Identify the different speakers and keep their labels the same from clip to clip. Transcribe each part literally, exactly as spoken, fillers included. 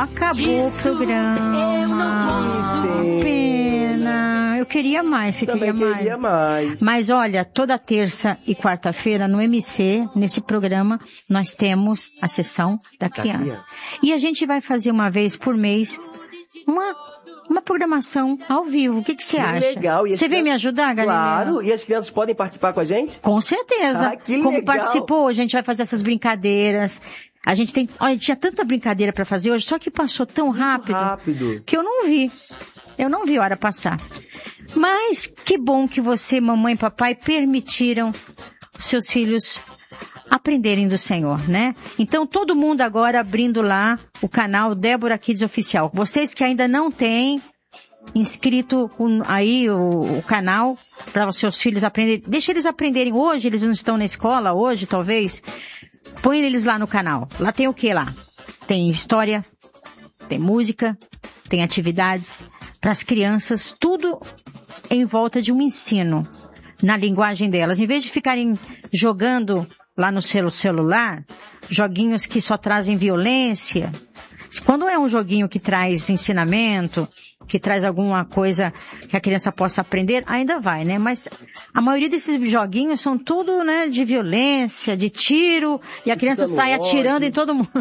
Speaker 1: acabou o programa.
Speaker 2: Eu não posso.
Speaker 1: Pena. Eu queria mais, você
Speaker 3: Também
Speaker 1: queria mais.
Speaker 3: queria mais.
Speaker 1: Mas olha, toda terça e quarta-feira no M C, nesse programa, nós temos a sessão da criança.
Speaker 3: criança.
Speaker 1: E a gente vai fazer uma vez por mês uma, uma programação ao vivo. O que, que você acha?
Speaker 3: Legal. E as
Speaker 1: Você vem
Speaker 3: crianças-
Speaker 1: me ajudar, Galileu?
Speaker 3: Claro. E as crianças podem participar com a gente?
Speaker 1: Com certeza.
Speaker 3: Ah, que
Speaker 1: Como
Speaker 3: legal.
Speaker 1: participou, a gente vai fazer essas brincadeiras. A gente tem, olha, tinha tanta brincadeira para fazer hoje, só que passou tão rápido,
Speaker 3: Rápido.
Speaker 1: que eu não vi. Eu não vi a hora passar. Mas que bom que você, mamãe e papai, permitiram os seus filhos aprenderem do Senhor, né? Então todo mundo agora abrindo lá o canal Débora Kids Oficial. Vocês que ainda não têm inscrito o- aí o, o canal para os seus filhos aprenderem, deixa eles aprenderem hoje, eles não estão na escola hoje, talvez. Põe eles lá no canal. Lá tem o que lá? Tem história, tem música, tem atividades para as crianças, tudo em volta de um ensino na linguagem delas. Em vez de ficarem jogando lá no celu- celular, joguinhos que só trazem violência, quando é um joguinho que traz ensinamento, que traz alguma coisa que a criança possa aprender, ainda vai, né? Mas a maioria desses joguinhos são tudo, né, de violência, de tiro, e a criança
Speaker 3: Dando
Speaker 1: sai
Speaker 3: ódio.
Speaker 1: atirando em todo mundo.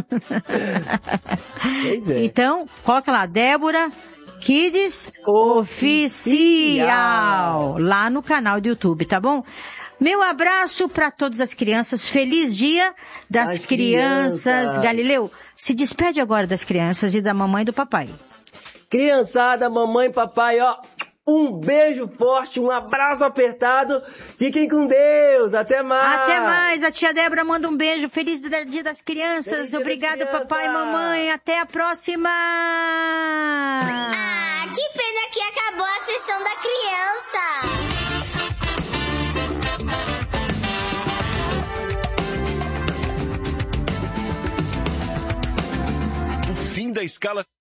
Speaker 3: Pois é.
Speaker 1: Então, coloca lá, Débora Kids Oficial, lá no canal do YouTube, tá bom? Meu abraço para todas as crianças, feliz dia das
Speaker 3: As
Speaker 1: crianças.
Speaker 3: crianças.
Speaker 1: Galileu, se despede agora das crianças e da mamãe e do papai.
Speaker 3: Criançada, mamãe, papai, ó, um beijo forte, um abraço apertado. Fiquem com Deus. Até mais.
Speaker 1: Até mais, a tia Débora manda um beijo, feliz dia das crianças,
Speaker 3: Feliz dia das
Speaker 1: obrigado
Speaker 3: crianças.
Speaker 1: papai e mamãe, até a próxima.
Speaker 4: Ah, que pena que acabou a sessão da criança.
Speaker 5: O fim da escala